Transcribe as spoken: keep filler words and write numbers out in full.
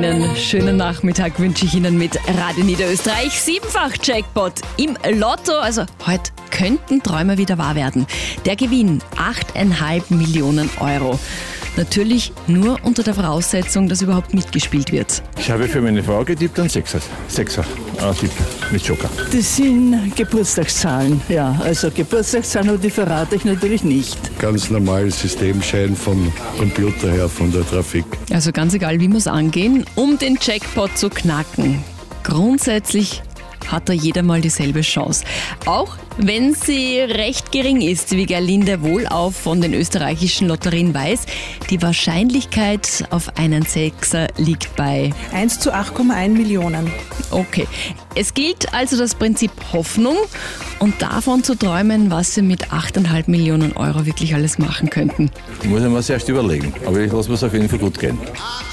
Einen schönen Nachmittag wünsche ich Ihnen mit Radio Niederösterreich. Siebenfach Jackpot im Lotto. Also heute könnten Träume wieder wahr werden. Der Gewinn achteinhalb Millionen Euro. Natürlich nur unter der Voraussetzung, dass überhaupt mitgespielt wird. Ich habe für meine Frau getippt einen Sechser. Sechser äh, Tipp mit Joker. Das sind Geburtstagszahlen, ja. Also Geburtstagszahlen, aber die verrate ich natürlich nicht. Ganz normales Systemschein vom Computer her, von der Trafik. Also ganz egal, wie wir es angehen, um den Jackpot zu knacken. Grundsätzlich hat da jeder mal dieselbe Chance. Auch wenn sie recht gering ist, wie Gerlinde Wohlauf von den österreichischen Lotterien weiß. Die Wahrscheinlichkeit auf einen Sechser liegt bei eins zu acht Komma eins Millionen. Okay. Es gilt also das Prinzip Hoffnung und davon zu träumen, was sie mit achteinhalb Millionen Euro wirklich alles machen könnten. Muss ich mir erst überlegen, aber ich lasse mir es auf jeden Fall gut gehen.